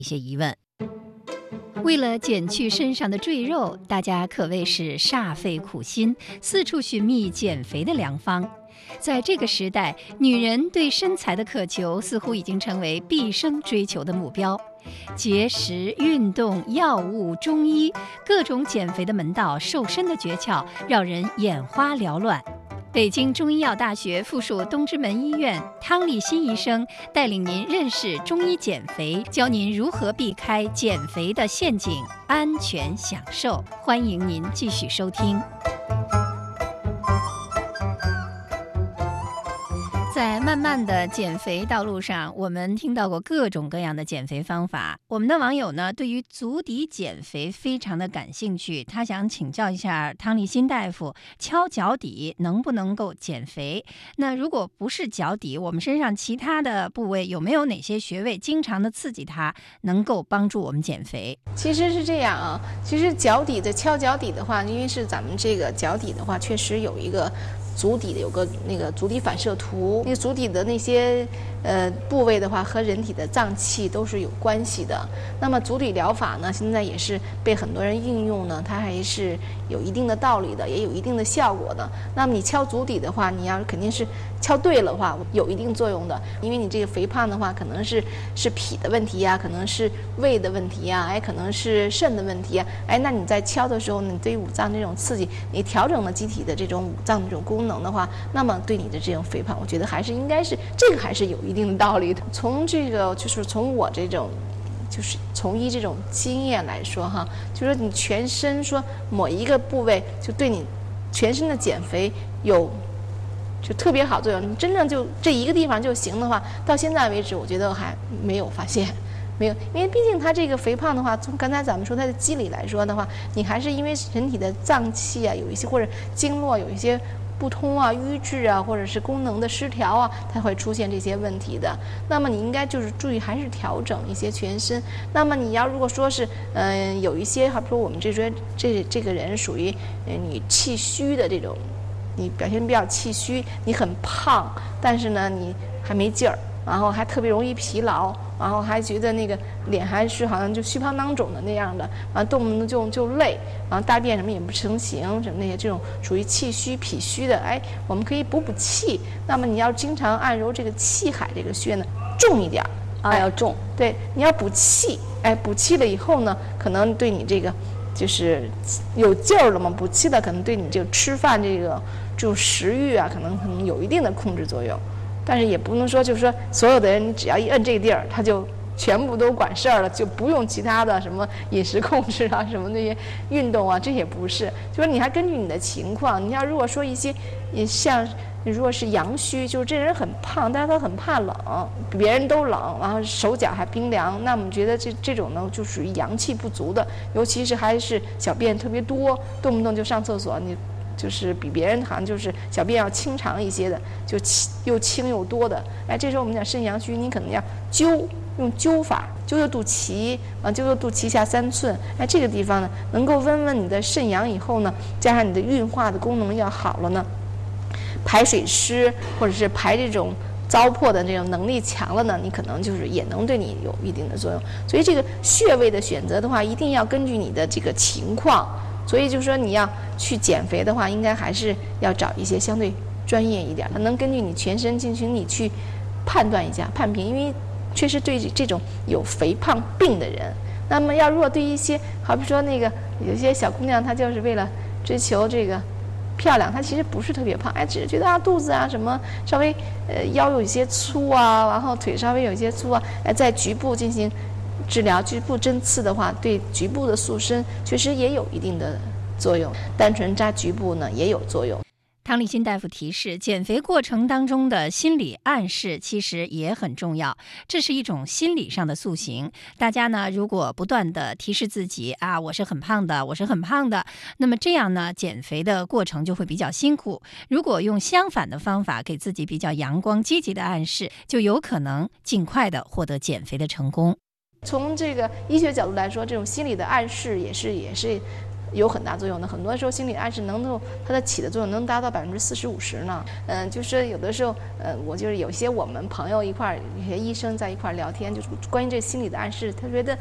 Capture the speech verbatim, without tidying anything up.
一些疑问。为了减去身上的赘肉，大家可谓是煞费苦心，四处寻觅减肥的良方。在这个时代，女人对身材的渴求似乎已经成为毕生追求的目标。节食、运动、药物、中医，各种减肥的门道、瘦身的诀窍，让人眼花缭乱。北京中医药大学附属东直门医院汤立新医生带领您认识中医减肥，教您如何避开减肥的陷阱，安全享受。欢迎您继续收听。在漫漫的减肥道路上，我们听到过各种各样的减肥方法。我们的网友呢，对于足底减肥非常的感兴趣，他想请教一下汤立新大夫，敲脚底能不能够减肥？那如果不是脚底，我们身上其他的部位有没有哪些穴位经常的刺激它，能够帮助我们减肥？ 其实是这样啊，其实脚底的敲脚底的话，因为是咱们这个脚底的话，确实有一个足底的有个那个足底反射图，那个足底的那些呃部位的话，和人体的脏器都是有关系的。那么足底疗法呢，现在也是被很多人应用呢，它还是有一定的道理的，也有一定的效果的。那么你敲足底的话，你要肯定是敲对了的话，有一定作用的。因为你这个肥胖的话，可能是是脾的问题呀、啊，可能是胃的问题呀、啊，哎，可能是肾的问题呀、啊，哎，那你在敲的时候，你对五脏这种刺激，你调整了机体的这种五脏这种功能的话，那么对你的这种肥胖，我觉得还是应该是这个还是有一定的道理的。从这个就是从我这种就是从医这种经验来说哈，就说你全身说某一个部位就对你全身的减肥有就特别好作用，你真正就这一个地方就行的话，到现在为止我觉得还没有发现。没有，因为毕竟它这个肥胖的话，从刚才咱们说它的机理来说的话，你还是因为人体的脏器啊有一些或者经络有一些不通啊、瘀滞啊，或者是功能的失调啊，它会出现这些问题的。那么你应该就是注意还是调整一些全身。那么你要如果说是嗯、呃、有一些，好比说我们这说这这个人属于嗯、呃、你气虚的这种，你表现比较气虚，你很胖，但是呢你还没劲儿。然后还特别容易疲劳，然后还觉得那个脸还是好像就虚胖囊肿的那样的，然后动不动就就累，然后大便什么也不成形，什么那些这种属于气虚脾虚的，哎，我们可以补补气。那么你要经常按揉这个气海这个穴呢，重一点啊、哎，要重。 对，你要补气，哎，补气了以后呢，可能对你这个就是有劲儿了嘛，补气了可能对你这个吃饭这个这种食欲啊，可能可能有一定的控制作用。但是也不能说，就是说所有的人，你只要一摁这个地儿，他就全部都管事儿了，就不用其他的什么饮食控制啊，什么那些运动啊，这也不是。就是你还根据你的情况，你要如果说一些，你像你如果是阳虚，就是这人很胖，但是他很怕冷，比别人都冷，然后手脚还冰凉，那我们觉得这这种呢，就属于阳气不足的，尤其是还是小便特别多，动不动就上厕所，你。就是比别人好像就是小便要清长一些的，就又轻又多的。哎，这时候我们讲肾阳虚，你可能要灸，用灸法灸灸肚脐啊，灸灸肚脐下三寸。哎，这个地方呢，能够温温你的肾阳以后呢，加上你的运化的功能要好了呢，排水湿或者是排这种糟粕的这种能力强了呢，你可能就是也能对你有一定的作用。所以这个穴位的选择的话，一定要根据你的这个情况。所以就是说你要去减肥的话，应该还是要找一些相对专业一点，它能根据你全身进行你去判断一下判评。因为确实对这种有肥胖病的人，那么要如果对一些好比说那个有些小姑娘，她就是为了追求这个漂亮，她其实不是特别胖，哎，只是觉得啊肚子啊什么稍微呃腰有一些粗啊，然后腿稍微有一些粗啊，哎，在局部进行治疗，局部针刺的话，对局部的塑身确实也有一定的作用，单纯扎局部呢也有作用。 汤立新大夫提示，减肥过程当中的心理暗示其实也很重要，这是一种心理上的塑形。大家呢，如果不断的提示自己啊，我是很胖的，我是很胖的，那么这样呢，减肥的过程就会比较辛苦。如果用相反的方法给自己比较阳光积极的暗示，就有可能尽快的获得减肥的成功。 从这个医学角度来说，这种心理的暗示也是也是有很大作用的。很多时候心理暗示能够它的起的作用能达到百分之四十五十呢。嗯，就是有的时候，呃，我就是有些我们朋友一块儿，有些医生在一块儿聊天，就是关于这个心理的暗示，他觉得